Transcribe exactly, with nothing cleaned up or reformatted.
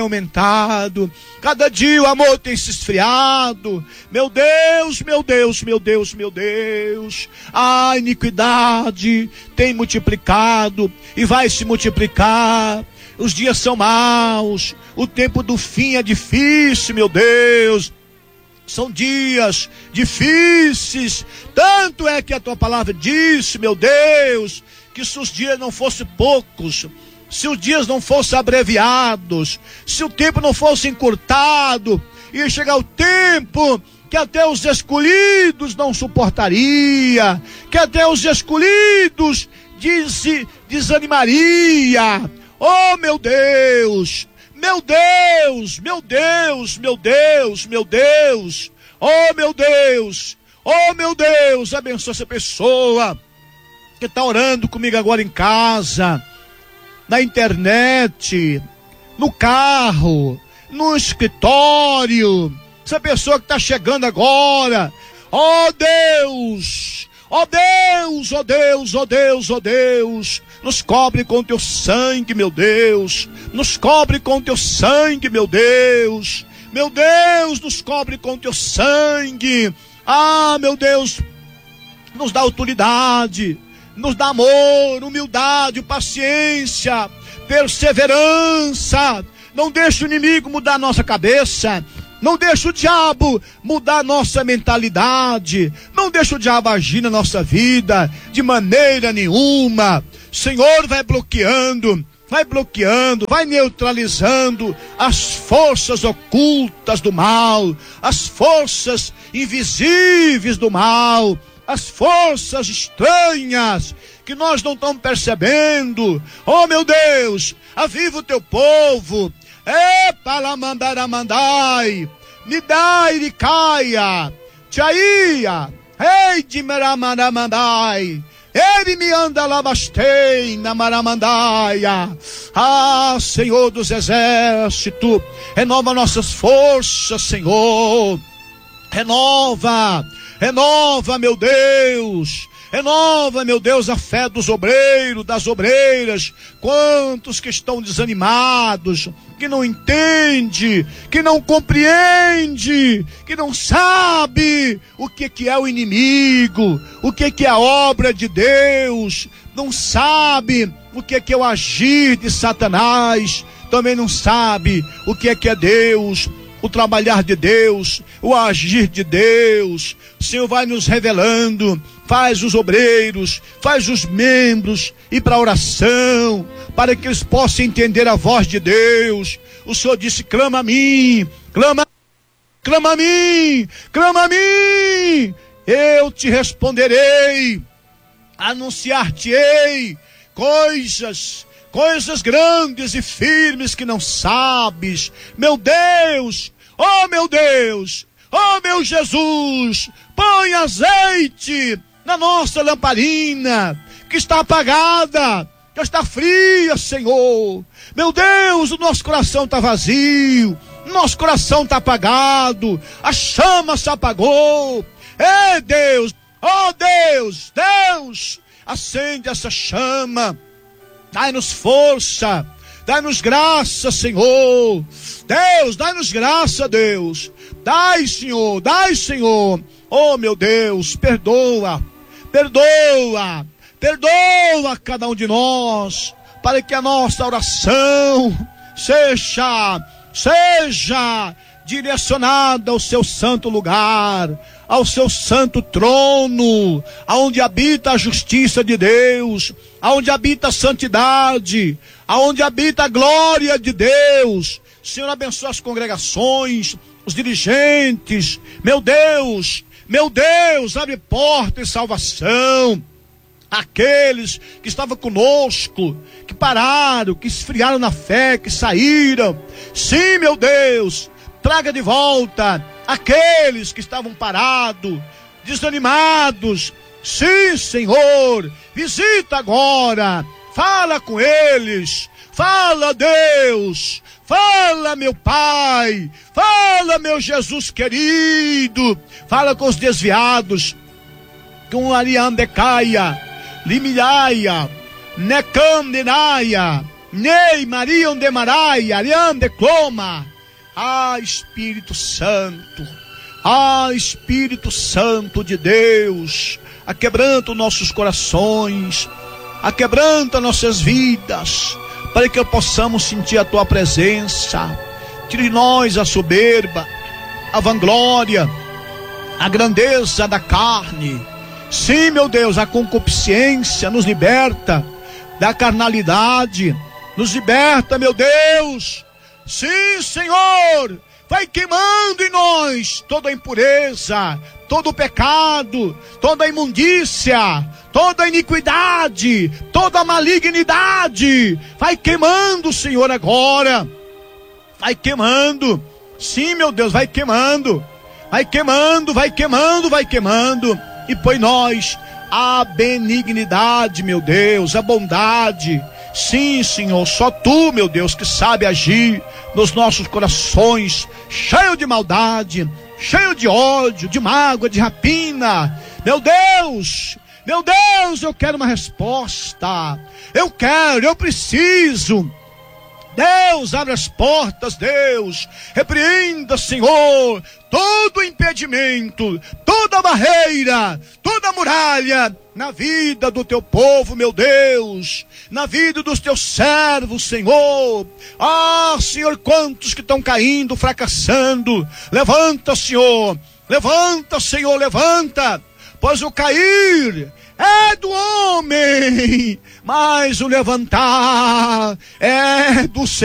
aumentado, cada dia o amor tem se esfriado. Meu Deus, meu Deus, meu Deus, meu Deus, a iniquidade tem multiplicado e vai se multiplicar. Os dias são maus, o tempo do fim é difícil, meu Deus. São dias difíceis, tanto é que a tua palavra disse, meu Deus, que se os dias não fossem poucos, se os dias não fossem abreviados, se o tempo não fosse encurtado, ia chegar o tempo que até os escolhidos não suportaria, que até os escolhidos des, desanimariam. Oh, meu Deus! Meu Deus, meu Deus, meu Deus, meu Deus, oh meu Deus, oh meu Deus, abençoa essa pessoa que está orando comigo agora em casa, na internet, no carro, no escritório, essa pessoa que está chegando agora, oh Deus, oh Deus, oh Deus, oh Deus, oh Deus, nos cobre com teu sangue, meu Deus, nos cobre com teu sangue, meu Deus, meu Deus, nos cobre com teu sangue, ah, meu Deus, nos dá autoridade, nos dá amor, humildade, paciência, perseverança, não deixa o inimigo mudar nossa cabeça, não deixa o diabo mudar nossa mentalidade, não deixa o diabo agir na nossa vida, de maneira nenhuma. Senhor, vai bloqueando, vai bloqueando, vai neutralizando as forças ocultas do mal, as forças invisíveis do mal, as forças estranhas que nós não estamos percebendo. Oh meu Deus, aviva o teu povo. É para mandar a mandai, me dai de caia, tchaia, ei de maramandai. Ele me anda lá bastei na maramandaia. Ah, Senhor dos exércitos, renova nossas forças, Senhor. Renova, renova, meu Deus. Renova, meu Deus, a fé dos obreiros, das obreiras. Quantos que estão desanimados, que não entende, que não compreende, que não sabe o que que é o inimigo, o que que é a obra de Deus, não sabe o que que é o agir de Satanás, também não sabe o que que é Deus, o trabalhar de Deus, o agir de Deus. O Senhor vai nos revelando, faz os obreiros, faz os membros ir para a oração, para que eles possam entender a voz de Deus. O Senhor disse, clama a mim, clama, clama a mim, clama a mim, eu te responderei, anunciar-te-ei coisas, coisas grandes e firmes que não sabes. Meu Deus, oh meu Deus, oh meu Jesus, põe azeite na nossa lamparina, que está apagada, que está fria, Senhor. Meu Deus, o nosso coração está vazio, nosso coração está apagado, a chama se apagou. É Deus, oh Deus, Deus, acende essa chama, dai-nos força, dai-nos graça, Senhor. Deus, dai-nos graça, Deus. Dai, Senhor, dai, Senhor. Oh, meu Deus, perdoa, perdoa, perdoa cada um de nós, para que a nossa oração seja, seja direcionada ao seu santo lugar, ao seu santo trono, aonde habita a justiça de Deus, aonde habita a santidade, aonde habita a glória de Deus. Senhor, abençoa as congregações, os dirigentes. Meu Deus, meu Deus, abre porta de salvação. Aqueles que estavam conosco, que pararam, que esfriaram na fé, que saíram. Sim, meu Deus, traga de volta aqueles que estavam parados, desanimados. Sim, Senhor, visita agora, fala com eles, fala, Deus, fala, meu Pai, fala, meu Jesus querido, fala com os desviados, com o Ariandecaia, Limilaia, Necamdenaia, Nei, Maria, onde marai, Ariam de Cloma. Ah, Espírito Santo, ah, Espírito Santo de Deus, aquebranta nossos corações, aquebranta nossas vidas, para que possamos sentir a tua presença. Tire de nós a soberba, a vanglória, a grandeza da carne. Sim, meu Deus, a concupiscência nos liberta da carnalidade, nos liberta, meu Deus. Sim, Senhor, vai queimando em nós toda a impureza, todo o pecado, toda a imundícia, toda a iniquidade, toda a malignidade. Vai queimando, Senhor, agora. Vai queimando. Sim, meu Deus, vai queimando. Vai queimando, vai queimando, vai queimando. E põe nós a benignidade, meu Deus, a bondade. Sim, Senhor, só Tu, meu Deus, que sabe agir nos nossos corações, cheio de maldade, cheio de ódio, de mágoa, de rapina. Meu Deus, meu Deus, eu quero uma resposta. Eu quero, eu preciso. Deus, abre as portas, Deus. Repreenda, Senhor, todo impedimento, toda barreira, toda muralha na vida do Teu povo, meu Deus, na vida dos Teus servos, Senhor. Ah, Senhor, quantos que estão caindo, fracassando. Levanta, Senhor, levanta, Senhor, levanta, pois o cair é do homem, mas o levantar é do Senhor.